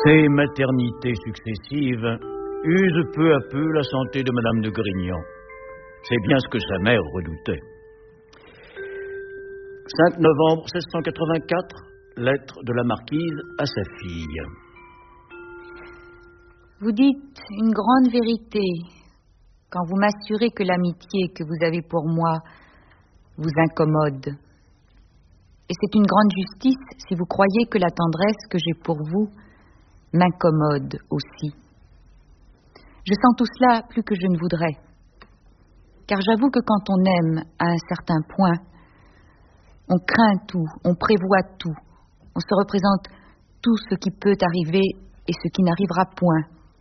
Ces maternités successives usent peu à peu la santé de Madame de Grignan. C'est bien ce que sa mère redoutait. 5 novembre 1684, lettre de la marquise à sa fille. Vous dites une grande vérité quand vous m'assurez que l'amitié que vous avez pour moi vous incommode. Et c'est une grande justice si vous croyez que la tendresse que j'ai pour vous m'incommode aussi. Je sens tout cela plus que je ne voudrais. Car j'avoue que quand on aime à un certain point, on craint tout, on prévoit tout, on se représente tout ce qui peut arriver et ce qui n'arrivera point.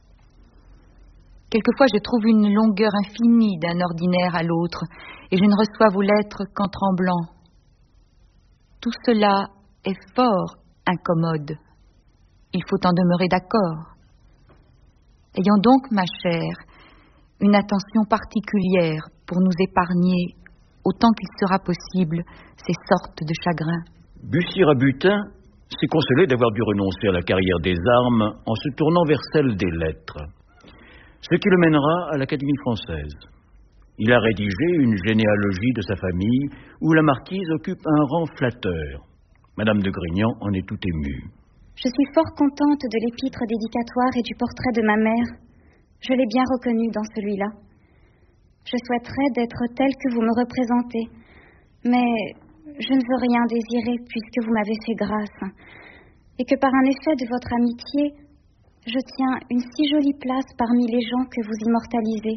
Quelquefois, je trouve une longueur infinie d'un ordinaire à l'autre, et je ne reçois vos lettres qu'en tremblant. Tout cela est fort incommode. Il faut en demeurer d'accord. Ayons donc, ma chère, une attention particulière pour nous épargner, autant qu'il sera possible, ces sortes de chagrins. Bussy-Rabutin s'est consolé d'avoir dû renoncer à la carrière des armes en se tournant vers celle des lettres, ce qui le mènera à l'Académie française. Il a rédigé une généalogie de sa famille où la marquise occupe un rang flatteur. Madame de Grignan en est tout émue. Je suis fort contente de l'épître dédicatoire et du portrait de ma mère. Je l'ai bien reconnu dans celui-là. Je souhaiterais d'être telle que vous me représentez, mais je ne veux rien désirer puisque vous m'avez fait grâce, et que par un effet de votre amitié, je tiens une si jolie place parmi les gens que vous immortalisez.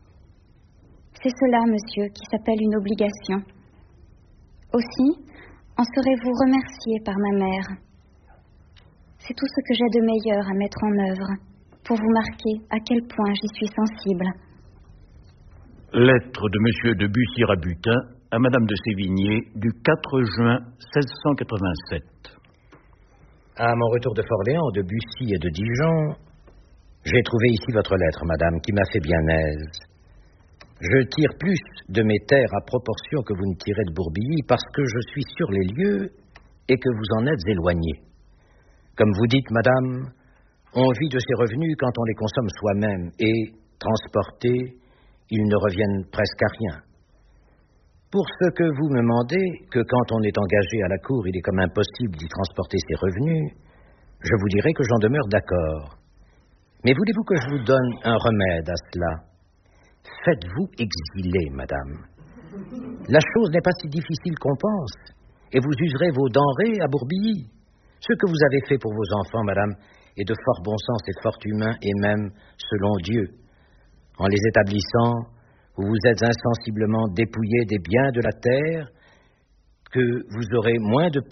C'est cela, monsieur, qui s'appelle une obligation. Aussi, en serez-vous remercié par ma mère. C'est tout ce que j'ai de meilleur à mettre en œuvre pour vous marquer à quel point j'y suis sensible. Lettre de monsieur de Bussy-Rabutin à madame de Sévigné du 4 juin 1687. À mon retour de Fort-Léon, de Bussy et de Dijon, j'ai trouvé ici votre lettre, madame, qui m'a fait bien aise. Je tire plus de mes terres à proportion que vous ne tirez de Bourbilly parce que je suis sur les lieux et que vous en êtes éloigné. Comme vous dites, madame, on vit de ses revenus quand on les consomme soi-même et, transportés, ils ne reviennent presque à rien. Pour ce que vous me demandez, que quand on est engagé à la cour, il est comme impossible d'y transporter ses revenus, je vous dirai que j'en demeure d'accord. Mais voulez-vous que je vous donne un remède à cela? Faites-vous exiler, madame. La chose n'est pas si difficile qu'on pense, et vous userez vos denrées à Bourbilly. Ce que vous avez fait pour vos enfants, madame, est de fort bon sens et fort humain, et même selon Dieu. En les établissant, vous vous êtes insensiblement dépouillé des biens de la terre, que vous aurez moins de